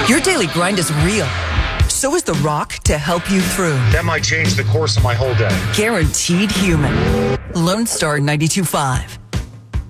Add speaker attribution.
Speaker 1: Your daily grind is real. So is The Rock to help you through.
Speaker 2: That might change the course of my whole day.
Speaker 1: Guaranteed human. Lone Star 92.5.